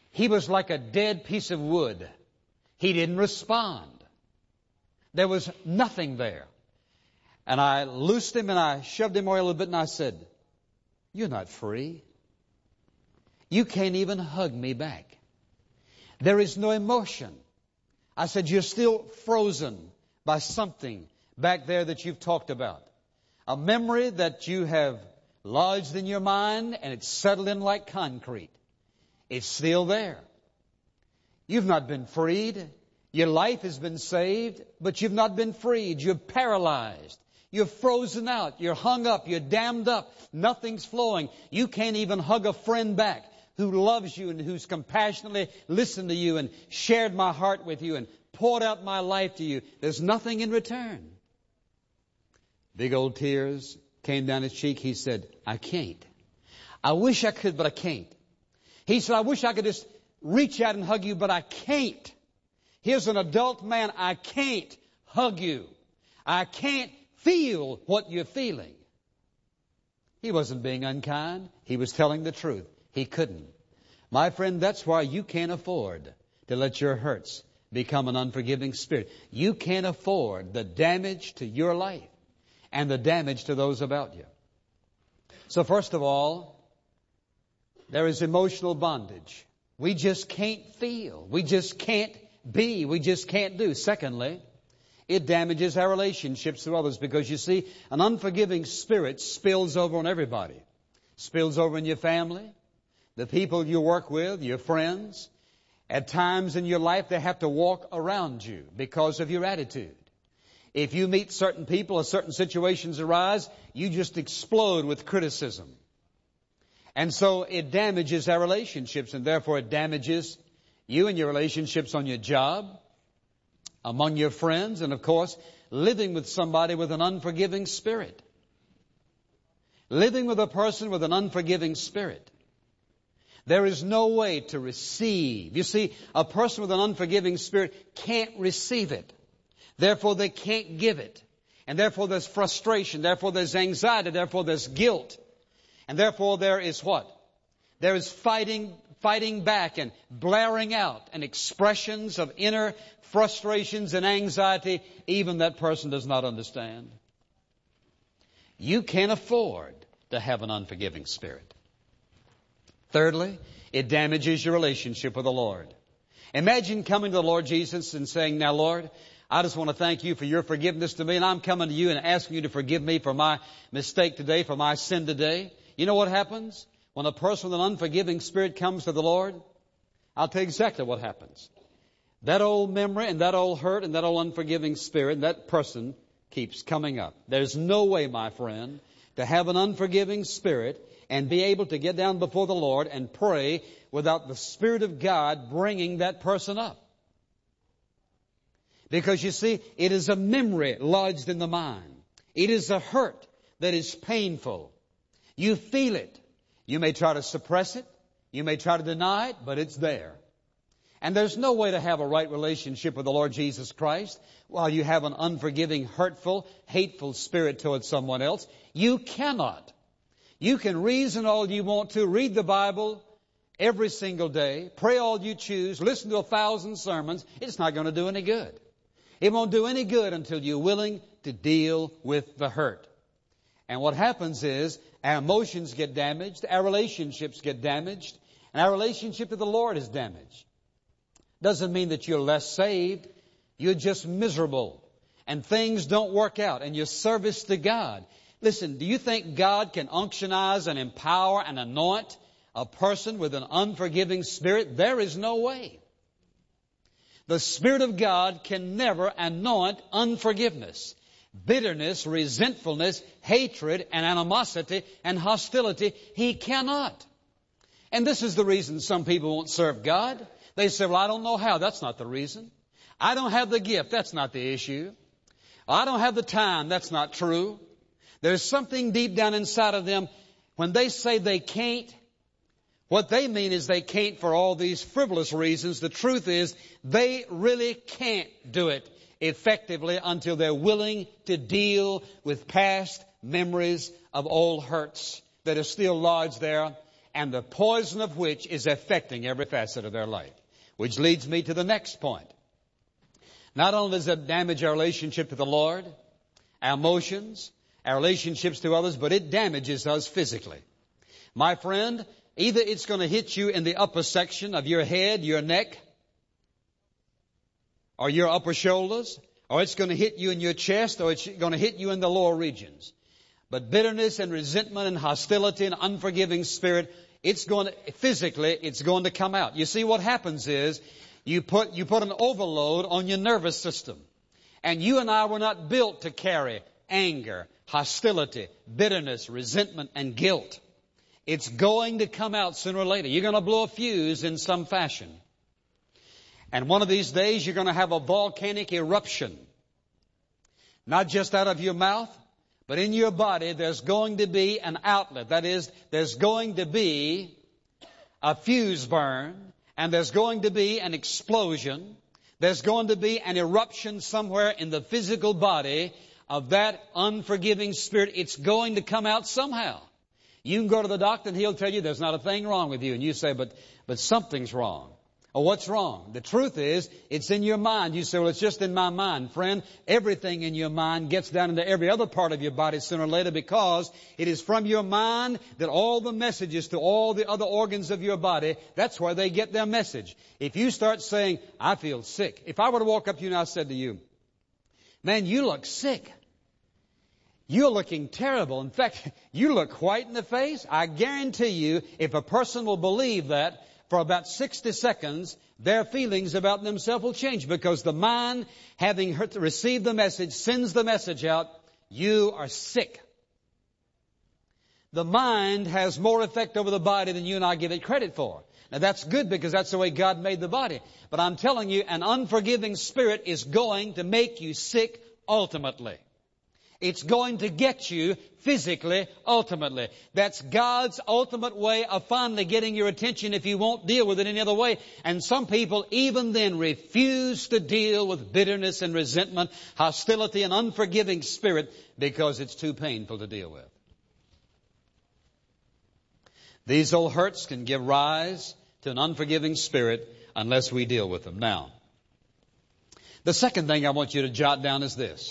He was like a dead piece of wood. He didn't respond. There was nothing there. And I loosed him and I shoved him away a little bit and I said, "You're not free. You can't even hug me back. There is no emotion." I said, "You're still frozen by something back there that you've talked about. A memory that you have lodged in your mind and it's settled in like concrete. It's still there. You've not been freed. Your life has been saved, but you've not been freed. You're paralyzed. You're frozen out. You're hung up. You're dammed up. Nothing's flowing. You can't even hug a friend back who loves you and who's compassionately listened to you and shared my heart with you and poured out my life to you. There's nothing in return." Big old tears came down his cheek. He said, "I can't. I wish I could, but I can't." He said, "I wish I could just reach out and hug you, but I can't. Here's an adult man. I can't hug you. I can't feel what you're feeling." He wasn't being unkind. He was telling the truth. He couldn't. My friend, that's why you can't afford to let your hurts become an unforgiving spirit. You can't afford the damage to your life and the damage to those about you. So first of all, there is emotional bondage. We just can't feel. We just can't be. We just can't do. Secondly, it damages our relationships to others because, you see, an unforgiving spirit spills over on everybody. Spills over in your family, the people you work with, your friends. At times in your life, they have to walk around you because of your attitude. If you meet certain people or certain situations arise, you just explode with criticism. And so it damages our relationships, and therefore it damages you and your relationships on your job, among your friends, and of course, living with somebody with an unforgiving spirit. Living with a person with an unforgiving spirit. There is no way to receive. You see, a person with an unforgiving spirit can't receive it. Therefore, they can't give it. And therefore, there's frustration. Therefore, there's anxiety. Therefore, there's guilt. And therefore, there is what? There is fighting back and blaring out and expressions of inner frustrations and anxiety even that person does not understand. You can't afford to have an unforgiving spirit. Thirdly, it damages your relationship with the Lord. Imagine coming to the Lord Jesus and saying, "Now, Lord, I just want to thank you for your forgiveness to me, and I'm coming to you and asking you to forgive me for my mistake today, for my sin today." You know what happens? When a person with an unforgiving spirit comes to the Lord, I'll tell you exactly what happens. That old memory and that old hurt and that old unforgiving spirit, that person keeps coming up. There's no way, my friend, to have an unforgiving spirit and be able to get down before the Lord and pray without the Spirit of God bringing that person up. Because you see, it is a memory lodged in the mind. It is a hurt that is painful. You feel it. You may try to suppress it. You may try to deny it, but it's there. And there's no way to have a right relationship with the Lord Jesus Christ while you have an unforgiving, hurtful, hateful spirit towards someone else. You cannot. You can reason all you want to, read the Bible every single day, pray all you choose, listen to 1,000 sermons. It's not going to do any good. It won't do any good until you're willing to deal with the hurt. And what happens is our emotions get damaged, our relationships get damaged, and our relationship to the Lord is damaged. Doesn't mean that you're less saved. You're just miserable. And things don't work out. And your service to God. Listen, do you think God can unctionize and empower and anoint a person with an unforgiving spirit? There is no way. The Spirit of God can never anoint unforgiveness, bitterness, resentfulness, hatred, and animosity and hostility. He cannot. And this is the reason some people won't serve God. They say, "Well, I don't know how." That's not the reason. I don't have the gift. That's not the issue. I don't have the time. That's not true. There's something deep down inside of them. When they say they can't, what they mean is they can't for all these frivolous reasons. The truth is they really can't do it effectively until they're willing to deal with past memories of old hurts that are still lodged there and the poison of which is affecting every facet of their life. Which leads me to the next point. Not only does it damage our relationship to the Lord, our emotions, our relationships to others, but it damages us physically. My friend, either it's going to hit you in the upper section of your head, your neck, or your upper shoulders, or it's going to hit you in your chest, or it's going to hit you in the lower regions. But bitterness and resentment and hostility and unforgiving spirit, it's going to come out. You see, what happens is you put an overload on your nervous system. And you and I were not built to carry anger, hostility, bitterness, resentment, and guilt. It's going to come out sooner or later. You're going to blow a fuse in some fashion. And one of these days you're going to have a volcanic eruption. Not just out of your mouth, but in your body there's going to be an outlet. That is, there's going to be a fuse burn, and there's going to be an explosion. There's going to be an eruption somewhere in the physical body of that unforgiving spirit. It's going to come out somehow. You can go to the doctor and he'll tell you there's not a thing wrong with you. And you say, but something's wrong. Oh, what's wrong? The truth is, it's in your mind. You say, well, it's just in my mind. Friend, everything in your mind gets down into every other part of your body sooner or later, because it is from your mind that all the messages to all the other organs of your body, that's where they get their message. If you start saying, I feel sick. If I were to walk up to you and I said to you, man, you look sick. You're looking terrible. In fact, you look white in the face. I guarantee you, if a person will believe that, for about 60 seconds, their feelings about themselves will change, because the mind, having received the message, sends the message out, you are sick. The mind has more effect over the body than you and I give it credit for. Now that's good, because that's the way God made the body. But I'm telling you, an unforgiving spirit is going to make you sick ultimately. It's going to get you physically, ultimately. That's God's ultimate way of finally getting your attention if you won't deal with it any other way. And some people even then refuse to deal with bitterness and resentment, hostility and unforgiving spirit, because it's too painful to deal with. These old hurts can give rise to an unforgiving spirit unless we deal with them. Now, the second thing I want you to jot down is this.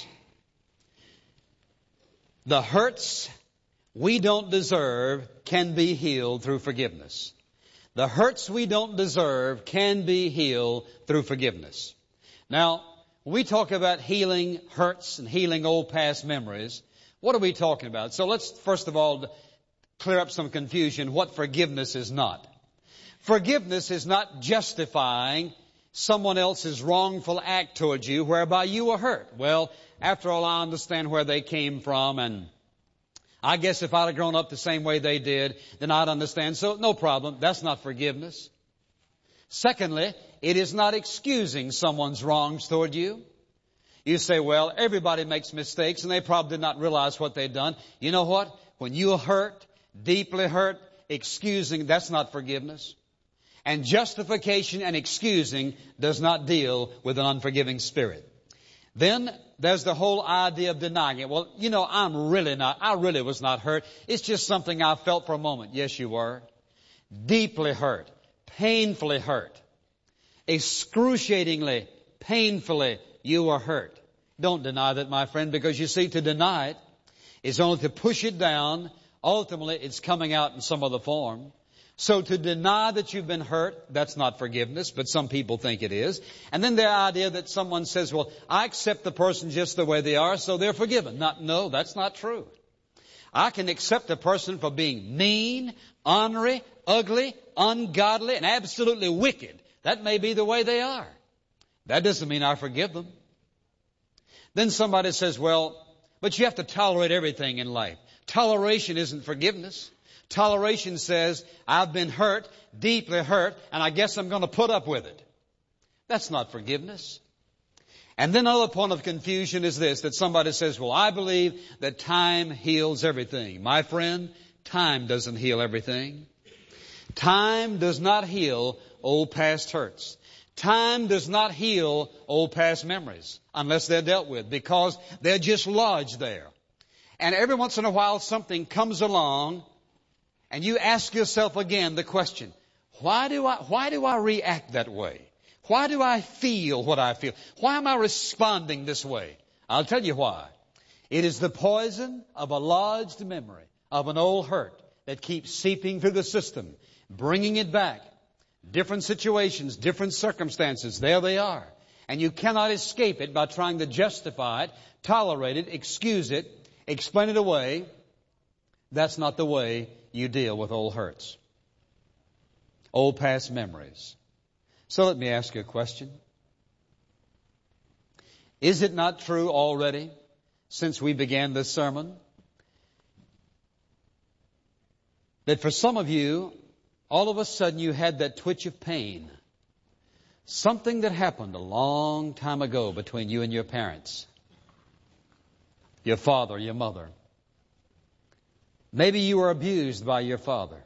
The hurts we don't deserve can be healed through forgiveness. The hurts we don't deserve can be healed through forgiveness. Now, when we talk about healing hurts and healing old past memories, what are we talking about? So let's first of all clear up some confusion what forgiveness is not. Forgiveness is not justifying someone else's wrongful act towards you whereby you were hurt. Well, after all, I understand where they came from, and I guess if I'd have grown up the same way they did, then I'd understand. So no problem. That's not forgiveness. Secondly, it is not excusing someone's wrongs toward you. You say, well, everybody makes mistakes, and they probably did not realize what they'd done. You know what? When you're hurt, deeply hurt, excusing, that's not forgiveness. And justification and excusing does not deal with an unforgiving spirit. Then there's the whole idea of denying it. Well, you know, I really was not hurt. It's just something I felt for a moment. Yes, you were. Deeply hurt. Painfully hurt. Excruciatingly, painfully, you were hurt. Don't deny that, my friend, because you see, to deny it is only to push it down. Ultimately, it's coming out in some other form. So to deny that you've been hurt, that's not forgiveness, but some people think it is. And then the idea that someone says, well, I accept the person just the way they are, so they're forgiven. No, that's not true. I can accept a person for being mean, ornery, ugly, ungodly, and absolutely wicked. That may be the way they are. That doesn't mean I forgive them. Then somebody says, well, but you have to tolerate everything in life. Toleration isn't forgiveness. Toleration says, I've been hurt, deeply hurt, and I guess I'm going to put up with it. That's not forgiveness. And then another point of confusion is this, that somebody says, well, I believe that time heals everything. My friend, time doesn't heal everything. Time does not heal old past hurts. Time does not heal old past memories unless they're dealt with, because they're just lodged there. And every once in a while something comes along And you ask yourself again the question, why do I react that way? Why do I feel what I feel? Why am I responding this way? I'll tell you why. It is the poison of a lodged memory of an old hurt that keeps seeping through the system, bringing it back. Different situations, different circumstances, there they are. And you cannot escape it by trying to justify it, tolerate it, excuse it, explain it away. That's not the way you deal with old hurts, old past memories. So let me ask you a question. Is it not true already, since we began this sermon, that for some of you, all of a sudden you had that twitch of pain? Something that happened a long time ago between you and your parents, your father, your mother. Maybe you were abused by your father.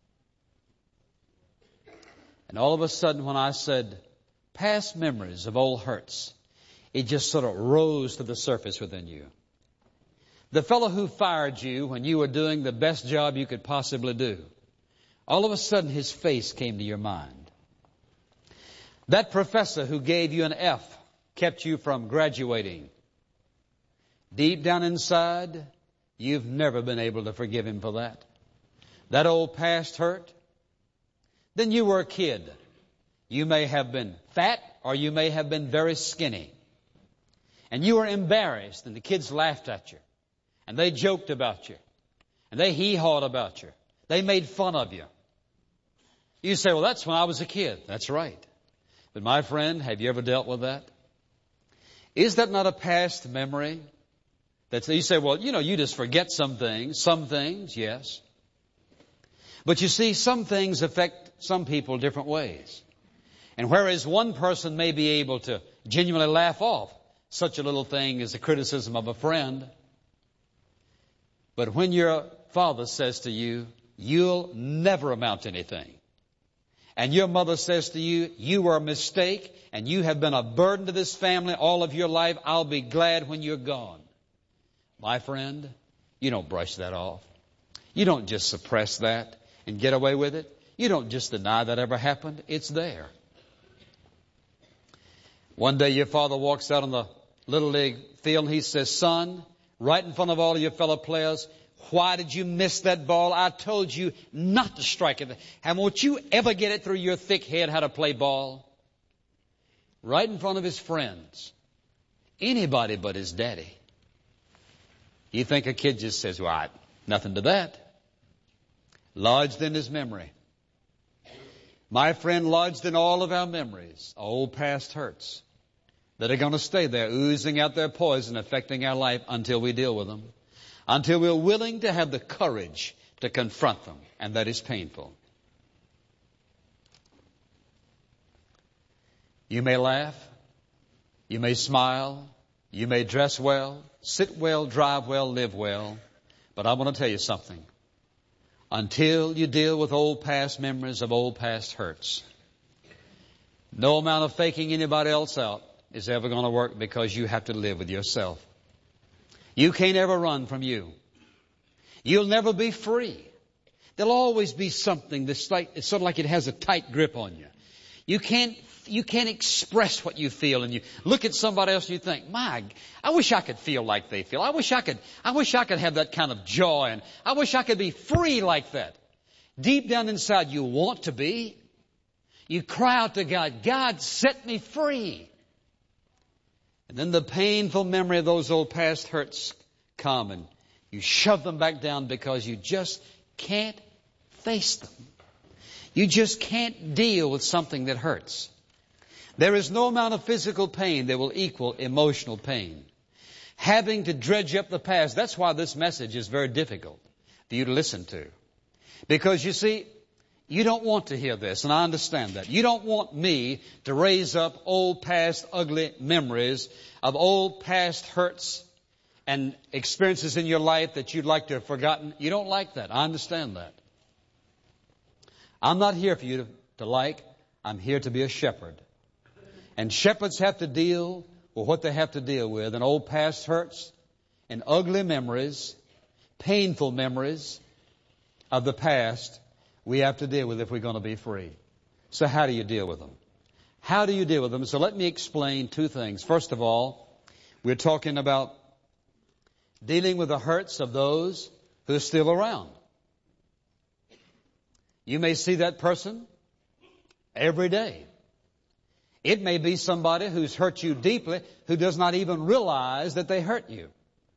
And all of a sudden when I said past memories of old hurts, it just sort of rose to the surface within you. The fellow who fired you when you were doing the best job you could possibly do, all of a sudden his face came to your mind. That professor who gave you an F, kept you from graduating. Deep down inside, you've never been able to forgive him for that. That old past hurt. Then you were a kid. You may have been fat or you may have been very skinny. And you were embarrassed and the kids laughed at you. And they joked about you. And they hee-hawed about you. They made fun of you. You say, well, that's when I was a kid. That's right. But my friend, have you ever dealt with that? Is that not a past memory? You say, well, you just forget some things. Some things, yes. But you see, some things affect some people different ways. And whereas one person may be able to genuinely laugh off such a little thing as a criticism of a friend, but when your father says to you, you'll never amount to anything, and your mother says to you, you were a mistake and you have been a burden to this family all of your life, I'll be glad when you're gone. My friend, you don't brush that off. You don't just suppress that and get away with it. You don't just deny that ever happened. It's there. One day your father walks out on the Little League field and he says, son, right in front of all of your fellow players, why did you miss that ball? I told you not to strike it. And won't you ever get it through your thick head how to play ball? Right in front of his friends. Anybody but his daddy. You think a kid just says, well, nothing to that. Lodged in his memory. My friend, lodged in all of our memories, old past hurts that are going to stay there, oozing out their poison, affecting our life until we deal with them. Until we're willing to have the courage to confront them. And that is painful. You may laugh. You may smile. You may dress well, sit well, drive well, live well. But I want to tell you something. Until you deal with old past memories of old past hurts, no amount of faking anybody else out is ever going to work, because you have to live with yourself. You can't ever run from you. You'll never be free. There'll always be something that's it's sort of like it has a tight grip on you. You can't express what you feel, and you look at somebody else and you think, I wish I could feel like they feel. I wish I could have that kind of joy, and I wish I could be free like that. Deep down inside you want to be. You cry out to God, God, set me free. And then the painful memory of those old past hurts come, and you shove them back down because you just can't face them. You just can't deal with something that hurts. There is no amount of physical pain that will equal emotional pain. Having to dredge up the past, that's why this message is very difficult for you to listen to. Because you see, you don't want to hear this, and I understand that. You don't want me to raise up old past ugly memories of old past hurts and experiences in your life that you'd like to have forgotten. You don't like that. I understand that. I'm not here for you to like. I'm here to be a shepherd. And shepherds have to deal with what they have to deal with, and old past hurts and ugly memories, painful memories, of the past we have to deal with if we're going to be free. So how do you deal with them? How do you deal with them? So let me explain two things. First of all, we're talking about dealing with the hurts of those who are still around. You may see that person every day. It may be somebody who's hurt you deeply who does not even realize that they hurt you.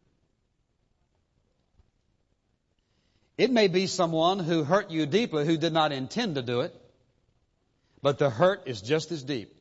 It may be someone who hurt you deeply who did not intend to do it, but the hurt is just as deep.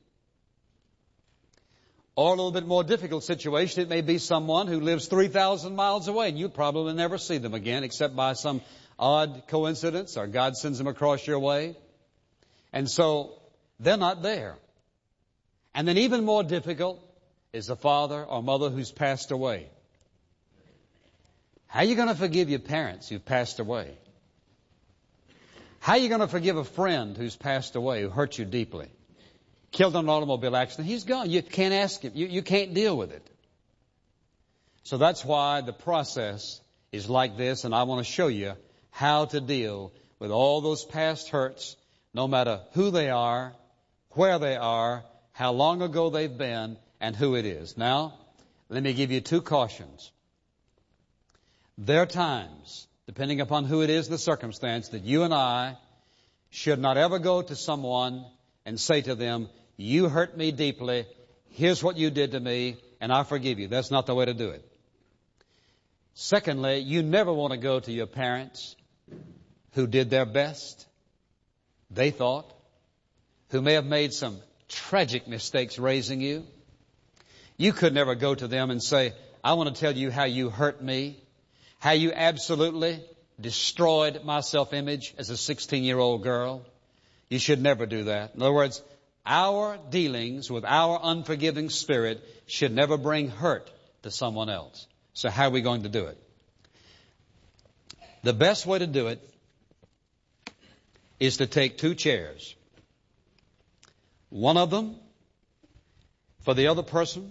Or a little bit more difficult situation, it may be someone who lives 3,000 miles away and you probably never see them again except by some odd coincidence or God sends them across your way. And so they're not there. And then even more difficult is a father or mother who's passed away. How are you going to forgive your parents who've passed away? How are you going to forgive a friend who's passed away, who hurt you deeply? Killed in an automobile accident. He's gone. You can't ask him. You can't deal with it. So that's why the process is like this, and I want to show you how to deal with all those past hurts, no matter who they are, where they are, how long ago they've been, and who it is. Now, let me give you two cautions. There are times, depending upon who it is, the circumstance, that you and I should not ever go to someone and say to them, you hurt me deeply, here's what you did to me, and I forgive you. That's not the way to do it. Secondly, you never want to go to your parents who did their best, they thought, who may have made some tragic mistakes raising you. You could never go to them and say, I want to tell you how you hurt me, how you absolutely destroyed my self-image as a 16-year-old girl. You should never do that. In other words, our dealings with our unforgiving spirit should never bring hurt to someone else. So how are we going to do it? The best way to do it is to take two chairs. One of them for the other person,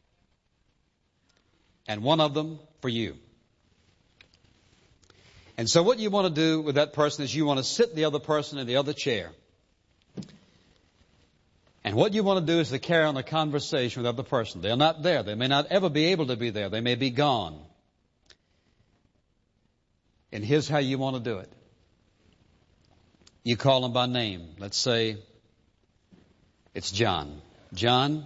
and one of them for you. And so what you want to do with that person is you want to sit the other person in the other chair. And what you want to do is to carry on a conversation with the other person. They're not there. They may not ever be able to be there. They may be gone. And here's how you want to do it. You call them by name. Let's say it's John. John,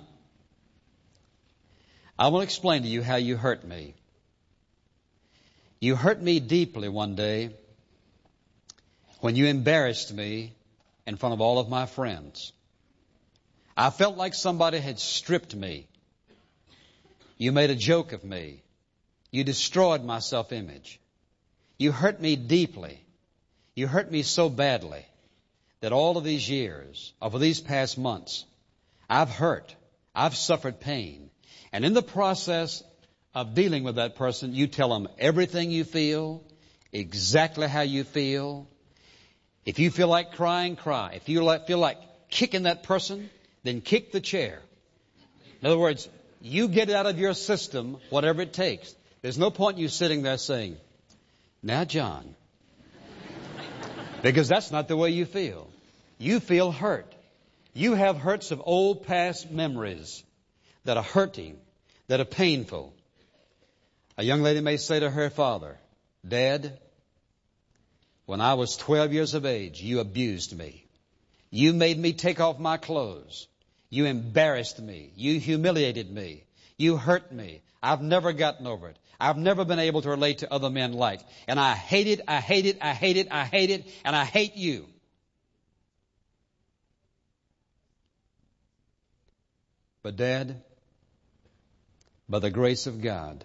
I want to explain to you how you hurt me. You hurt me deeply one day when you embarrassed me in front of all of my friends. I felt like somebody had stripped me. You made a joke of me. You destroyed my self-image. You hurt me deeply. You hurt me so badly that all of these years, over these past months, I've hurt. I've suffered pain. And in the process of dealing with that person, you tell them everything you feel, exactly how you feel. If you feel like crying, cry. If you feel like kicking that person, then kick the chair. In other words, you get it out of your system, whatever it takes. There's no point in you sitting there saying, now, John, because that's not the way you feel. You feel hurt. You have hurts of old past memories that are hurting, that are painful. A young lady may say to her father, Dad, when I was 12 years of age, you abused me. You made me take off my clothes. You embarrassed me. You humiliated me. You hurt me. I've never gotten over it. I've never been able to relate to other men like. And I hate it, I hate it, I hate it, I hate it, and I hate you. But Dad, by the grace of God,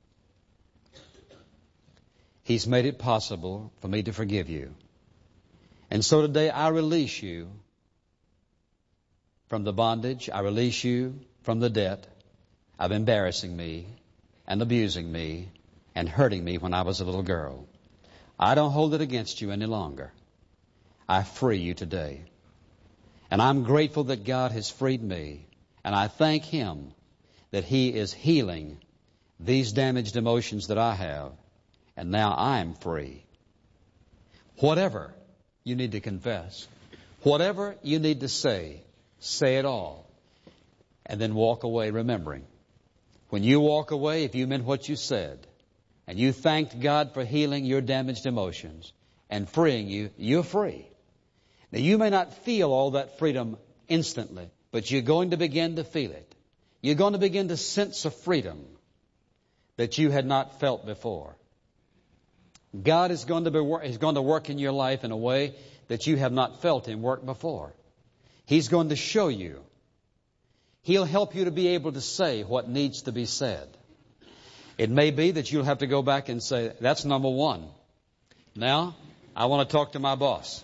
He's made it possible for me to forgive you. And so today I release you from the bondage. I release you from the debt of embarrassing me and abusing me and hurting me when I was a little girl. I don't hold it against you any longer. I free you today. And I'm grateful that God has freed me. And I thank Him that He is healing these damaged emotions that I have. And now I'm free. Whatever you need to confess, whatever you need to say it all. And then walk away remembering. When you walk away, if you meant what you said, and you thanked God for healing your damaged emotions and freeing you, you're free. Now, you may not feel all that freedom instantly, but you're going to begin to feel it. You're going to begin to sense a freedom that you had not felt before. God is going to work in your life in a way that you have not felt Him work before. He's going to show you. He'll help you to be able to say what needs to be said. It may be that you'll have to go back and say, that's number one. Now, I want to talk to my boss.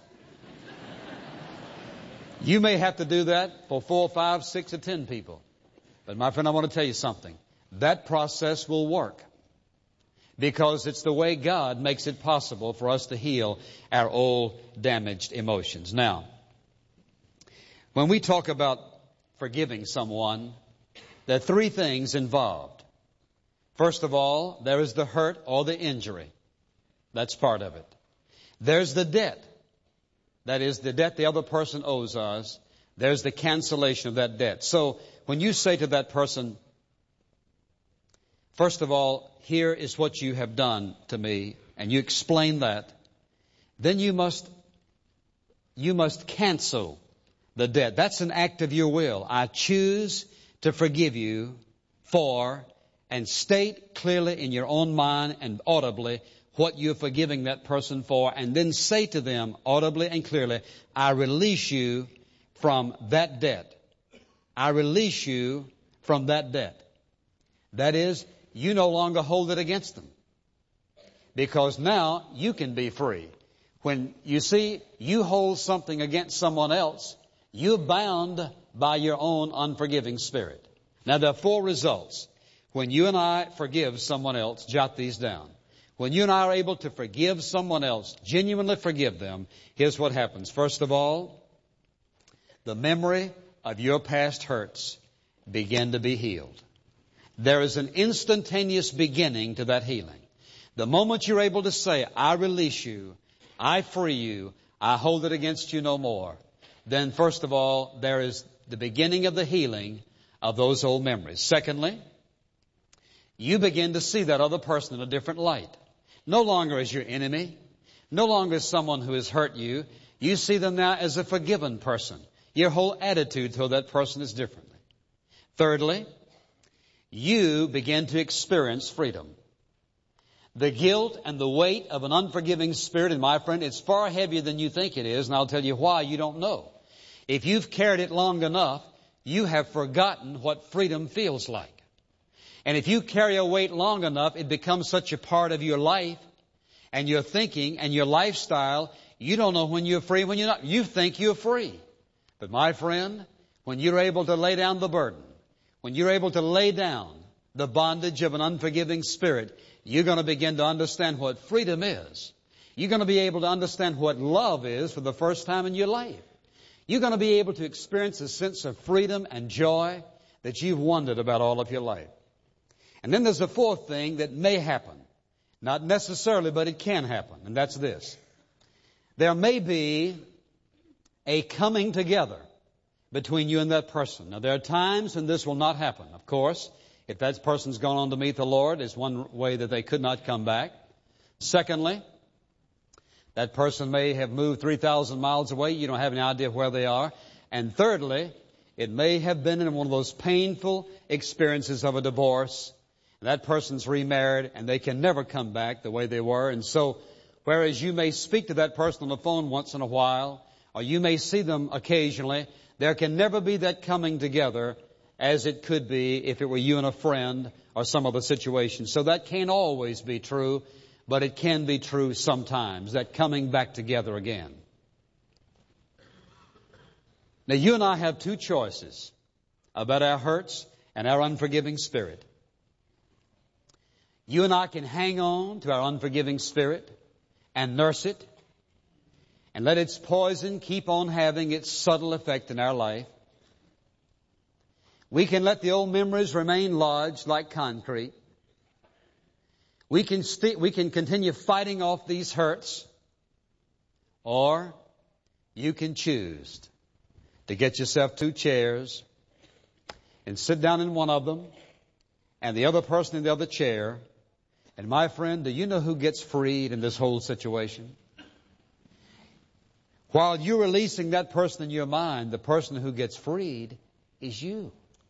You may have to do that for 4, 5, 6, or 10 people. But my friend, I want to tell you something. That process will work. Because it's the way God makes it possible for us to heal our old damaged emotions. Now, when we talk about forgiving someone, there are 3 things involved. First of all, there is the hurt or the injury. That's part of it. There's the debt. That is the debt the other person owes us. There's the cancellation of that debt. So when you say to that person, first of all, here is what you have done to me, and you explain that, then you must cancel the debt. That's an act of your will. I choose to forgive you for, and state clearly in your own mind and audibly what you're forgiving that person for, and then say to them audibly and clearly, I release you from that debt. I release you from that debt. That is, you no longer hold it against them. Because now you can be free. When you see you hold something against someone else, you're bound by your own unforgiving spirit. Now there are 4 results. When you and I forgive someone else, jot these down. When you and I are able to forgive someone else, genuinely forgive them, here's what happens. First of all, the memory of your past hurts begin to be healed. There is an instantaneous beginning to that healing. The moment you're able to say, I release you, I free you, I hold it against you no more, then first of all, there is the beginning of the healing of those old memories. Secondly, you begin to see that other person in a different light. No longer as your enemy, no longer as someone who has hurt you. You see them now as a forgiven person. Your whole attitude toward that person is different. Thirdly, you begin to experience freedom. The guilt and the weight of an unforgiving spirit, and my friend, it's far heavier than you think it is, and I'll tell you why you don't know. If you've carried it long enough, you have forgotten what freedom feels like. And if you carry a weight long enough, it becomes such a part of your life and your thinking and your lifestyle, you don't know when you're free, when you're not. You think you're free. But my friend, when you're able to lay down the burden, when you're able to lay down the bondage of an unforgiving spirit, you're going to begin to understand what freedom is. You're going to be able to understand what love is for the first time in your life. You're going to be able to experience a sense of freedom and joy that you've wondered about all of your life. And then there's a 4th thing that may happen. Not necessarily, but it can happen. And that's this. There may be a coming together between you and that person. Now, there are times when this will not happen. Of course, if that person's gone on to meet the Lord, it's one way that they could not come back. Secondly, that person may have moved 3,000 miles away. You don't have any idea where they are. And thirdly, it may have been in one of those painful experiences of a divorce. And that person's remarried and they can never come back the way they were. And so, whereas you may speak to that person on the phone once in a while, or you may see them occasionally, there can never be that coming together as it could be if it were you and a friend or some other situation. So that can't always be true, but it can be true sometimes, that coming back together again. Now, you and I have 2 choices about our hurts and our unforgiving spirit. You and I can hang on to our unforgiving spirit and nurse it and let its poison keep on having its subtle effect in our life. We can let the old memories remain lodged like concrete. We can continue fighting off these hurts. Or you can choose to get yourself 2 chairs and sit down in one of them and the other person in the other chair. And my friend, do you know who gets freed in this whole situation? While you're releasing that person in your mind, the person who gets freed is you.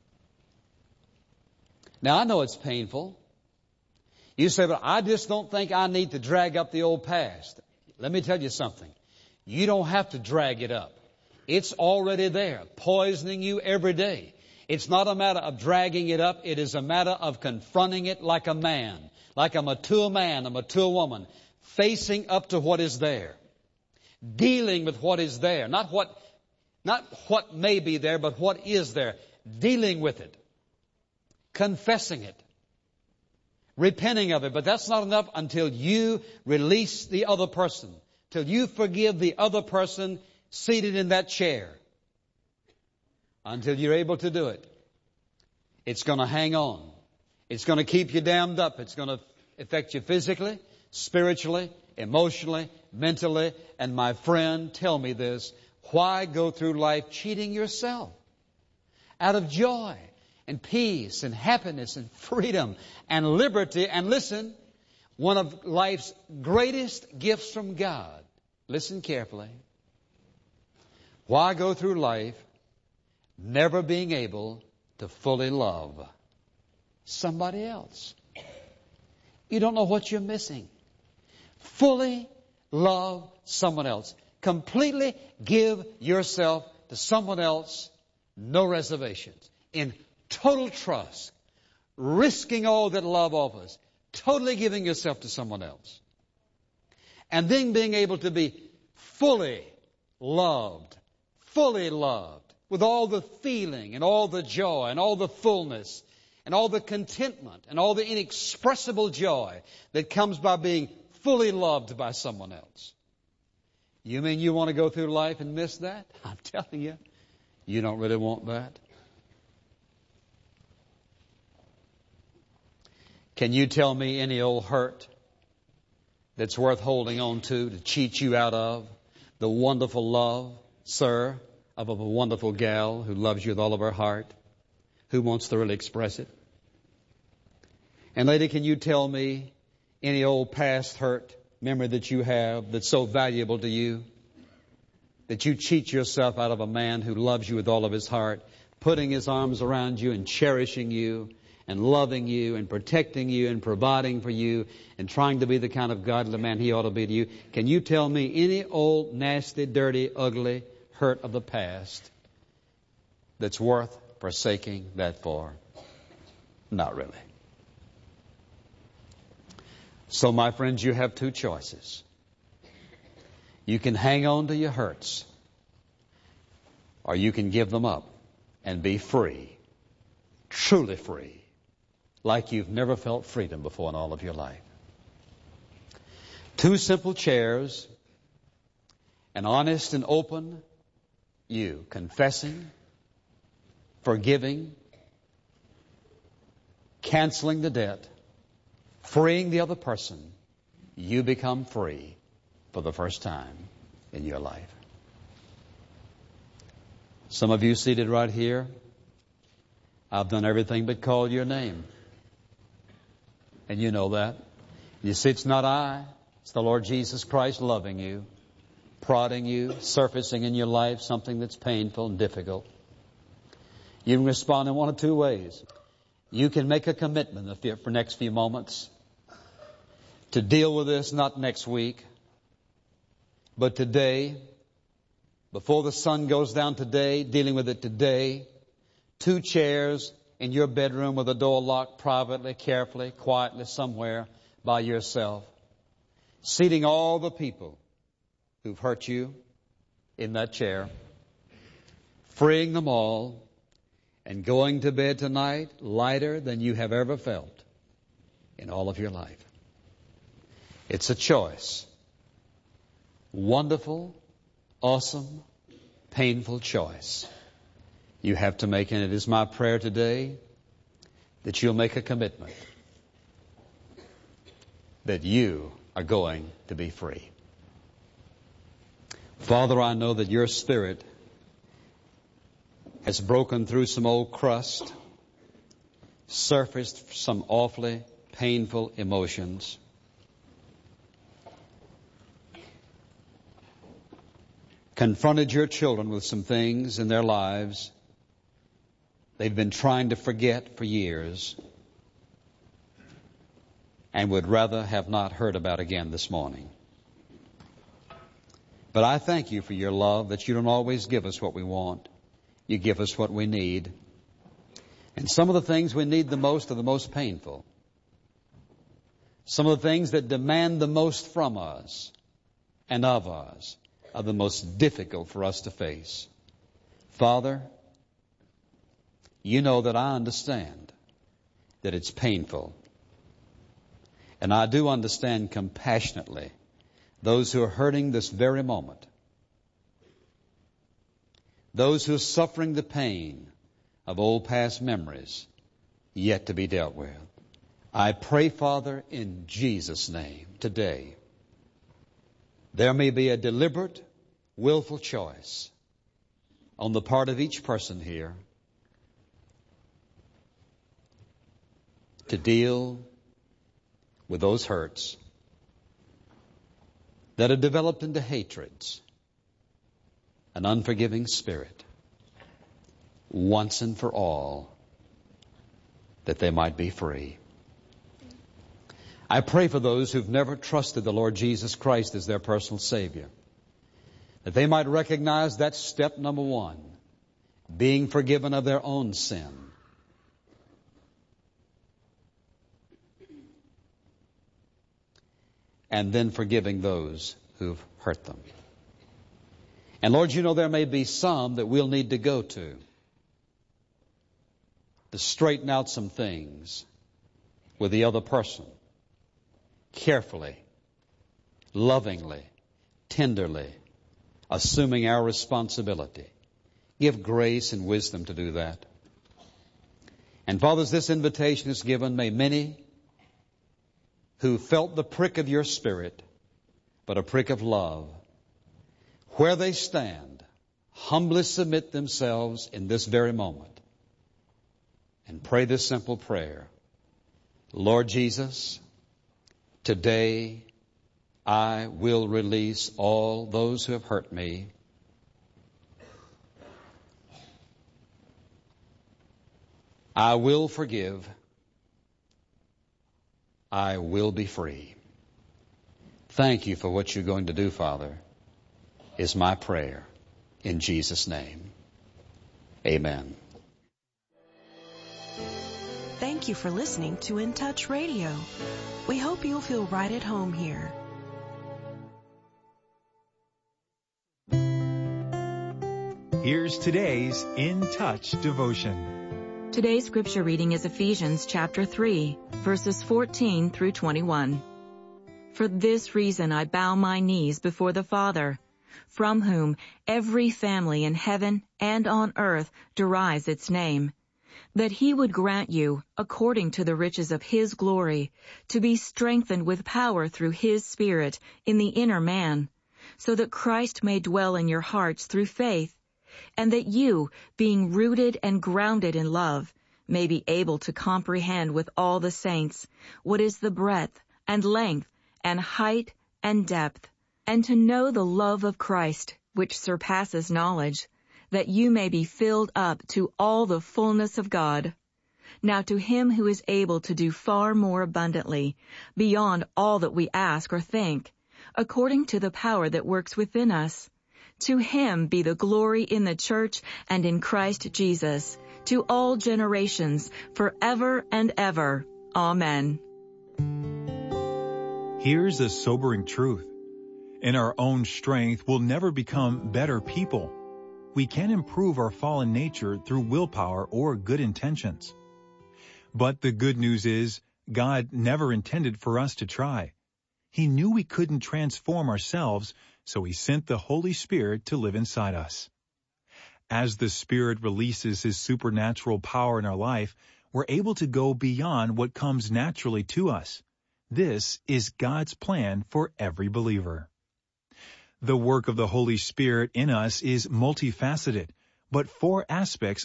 Now, I know it's painful. You say, but I just don't think I need to drag up the old past. Let me tell you something. You don't have to drag it up. It's already there, poisoning you every day. It's not a matter of dragging it up. It is a matter of confronting it like a man, a mature woman, facing up to what is there, dealing with what is there, not what may be there, but what is there, dealing with it, confessing it, repenting of it. But that's not enough until you release the other person, till you forgive the other person seated in that chair. Until you're able to do it, it's going to hang on. It's going to keep you dammed up. It's going to affect you physically, spiritually, emotionally, mentally. And my friend, tell me this, why go through life cheating yourself out of joy and peace and happiness and freedom and liberty? And listen, one of life's greatest gifts from God, listen carefully, why go through life never being able to fully love somebody else? You don't know what you're missing. Fully love someone else. Completely give yourself to someone else, no reservations, in total trust, risking all that love offers, totally giving yourself to someone else. And then being able to be fully loved, with all the feeling and all the joy and all the fullness and all the contentment and all the inexpressible joy that comes by being fully loved by someone else. You mean you want to go through life and miss that? I'm telling you, you don't really want that. Can you tell me any old hurt that's worth holding on to cheat you out of the wonderful love, sir, of a wonderful gal who loves you with all of her heart, who wants to really express it? And lady, can you tell me any old past hurt memory that you have that's so valuable to you that you cheat yourself out of a man who loves you with all of his heart, putting his arms around you and cherishing you and loving you and protecting you and providing for you and trying to be the kind of godly man he ought to be to you? Can you tell me any old, nasty, dirty, ugly hurt of the past that's worth forsaking that for? Not really. So, my friends, you have 2 choices. You can hang on to your hurts, or you can give them up and be free, truly free, like you've never felt freedom before in all of your life. 2 simple chairs, an honest and open you, confessing, forgiving, canceling the debt, freeing the other person. You become free for the first time in your life. Some of you seated right here, I've done everything but call your name. And you know that. You see, it's not I, it's the Lord Jesus Christ loving you, prodding you, surfacing in your life something that's painful and difficult. You can respond in one of 2 ways. You can make a commitment for the next few moments to deal with this not next week, but today, before the sun goes down today, dealing with it today. 2 chairs in your bedroom with the door locked, privately, carefully, quietly, somewhere by yourself. Seating all the people who've hurt you in that chair. Freeing them all and going to bed tonight lighter than you have ever felt in all of your life. It's a choice. Wonderful, awesome, painful choice you have to make. And it is my prayer today that you'll make a commitment that you are going to be free. Father, I know that your Spirit has broken through some old crust, surfaced some awfully painful emotions. Confronted your children with some things in their lives they've been trying to forget for years and would rather have not heard about again this morning. But I thank you for your love, that you don't always give us what we want. You give us what we need. And some of the things we need the most are the most painful. Some of the things that demand the most from us and of us are the most difficult for us to face. Father, you know that I understand that it's painful. And I do understand compassionately those who are hurting this very moment. Those who are suffering the pain of old past memories yet to be dealt with. I pray, Father, in Jesus' name today, there may be a deliberate, willful choice on the part of each person here to deal with those hurts that are developed into hatreds, an unforgiving spirit, once and for all, that they might be free. I pray for those who've never trusted the Lord Jesus Christ as their personal Savior, that they might recognize that's step number one, being forgiven of their own sin. And then forgiving those who've hurt them. And Lord, you know there may be some that we'll need to go to straighten out some things with the other person, carefully, lovingly, tenderly, assuming our responsibility. Give grace and wisdom to do that. And Father, as this invitation is given, may many who felt the prick of your Spirit, but a prick of love, where they stand, humbly submit themselves in this very moment and pray this simple prayer. Lord Jesus, today I will release all those who have hurt me. I will forgive. I will be free. Thank you for what you're going to do, Father, is my prayer in Jesus' name. Amen. Thank you for listening to In Touch Radio. We hope you'll feel right at home here. Here's today's In Touch devotion. Today's scripture reading is Ephesians chapter 3, verses 14 through 21. For this reason I bow my knees before the Father, from whom every family in heaven and on earth derives its name, that he would grant you, according to the riches of his glory, to be strengthened with power through his Spirit in the inner man, so that Christ may dwell in your hearts through faith, and that you, being rooted and grounded in love, may be able to comprehend with all the saints what is the breadth and length and height and depth, and to know the love of Christ, which surpasses knowledge, that you may be filled up to all the fullness of God. Now to him who is able to do far more abundantly, beyond all that we ask or think, according to the power that works within us, to him be the glory in the church and in Christ Jesus, to all generations, forever and ever. Amen. Here's a sobering truth. In our own strength, we'll never become better people. We can improve our fallen nature through willpower or good intentions. But the good news is, God never intended for us to try. He knew we couldn't transform ourselves, so he sent the Holy Spirit to live inside us. As the Spirit releases his supernatural power in our life, we're able to go beyond what comes naturally to us. This is God's plan for every believer. The work of the Holy Spirit in us is multifaceted, but 4 aspects